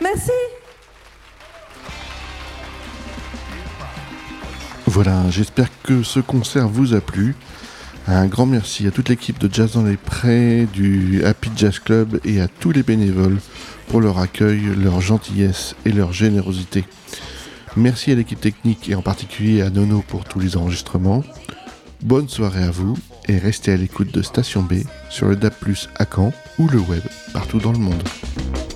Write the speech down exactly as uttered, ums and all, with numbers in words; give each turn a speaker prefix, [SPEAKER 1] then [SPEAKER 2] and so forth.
[SPEAKER 1] Merci.
[SPEAKER 2] Voilà, j'espère que ce concert vous a plu. Un grand merci à toute l'équipe de Jazz dans les Prés, du Happy Jazz Club et à tous les bénévoles pour leur accueil, leur gentillesse et leur générosité. Merci à l'équipe technique et en particulier à Nono pour tous les enregistrements. Bonne soirée à vous et restez à l'écoute de Station B sur le D A B plus, à Caen ou le web partout dans le monde.